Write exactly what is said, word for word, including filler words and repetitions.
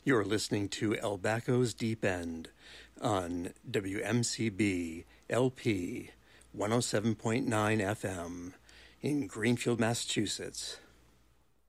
You're listening to El Baco's Deep End on W M C B L P one oh seven point nine F M in Greenfield, Massachusetts.